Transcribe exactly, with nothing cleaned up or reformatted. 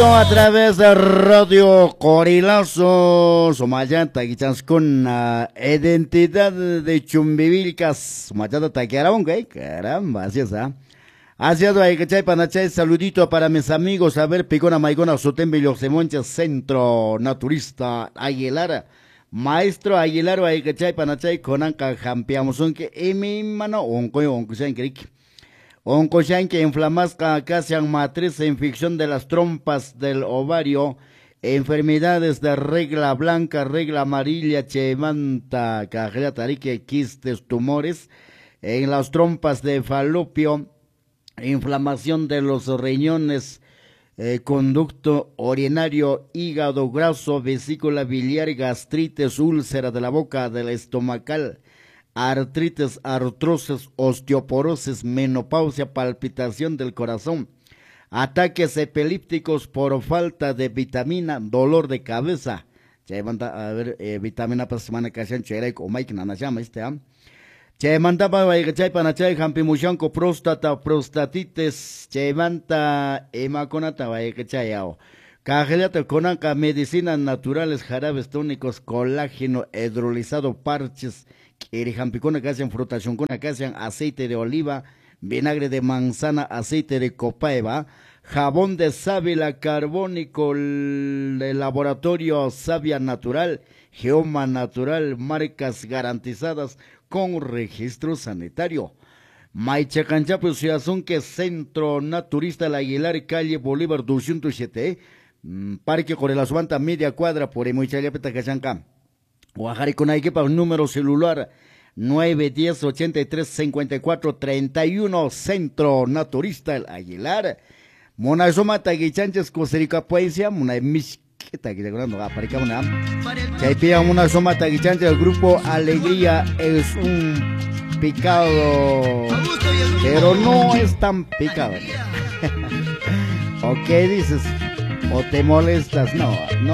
A través de Radio Corilazo, Somayanta, quizás con la identidad de Chumbivilcas, Somayanta Taquiarón, ¿eh? Caramba, así es, ¿ah? Así es, hay que chay panachay, saludito para mis amigos, a ver, Picona, Maigona, Sotembe, Yosemoncha, Centro Naturista, Aguilar, Maestro Aguilar, hay que chay panachay, Conanca, Jampiamos, que emi mano, onco, onco, saben que Oncoshan que inflamasca casian matriz, infección de las trompas del ovario, enfermedades de regla blanca, regla amarilla, chemanta, cajera tarique, quistes, tumores, en las trompas de falopio, inflamación de los riñones, eh, conducto urinario, hígado graso, vesícula biliar, gastritis, úlcera de la boca, del estomacal, artritis, artrosis, osteoporosis, menopausia, palpitación del corazón, ataques epilépticos por falta de vitamina, dolor de cabeza. Chemanta, a ver, eh, vitamina para semana que hacen chere o Mike nanachama este am. Chemanta para que chay panachay hampimushanko próstata, prostatitis, chemanta emaconata vaya que chayao. Cajelata conanca medicinas naturales, jarabes tónicos, colágeno hidrolizado, parches, Erijampicona que hacen frutación con que hacen aceite de oliva, vinagre de manzana, aceite de copaeva, jabón de sábila carbónico de laboratorio Savia Natural, Geoma Natural, marcas garantizadas con registro sanitario. Maichacanchapo, Ciazón, que Centro Naturista El Aguilar, calle Bolívar doscientos siete, Parque Corelasuanta, media cuadra por Emuichayapeta Cachanca. Oaxaca con equipo número celular nueve diez ochenta y tres cincuenta y cuatro treinta y uno, Centro Naturista El Aguilar. Monazoma Taguichanches Coserica Puencia, Mona Misqueta que te no apareca una. Chaipia Monazoma Taguichanches, el grupo Alegría es un picado, pero no es tan picado. ¿O qué dices? ¿O te molestas? No, no.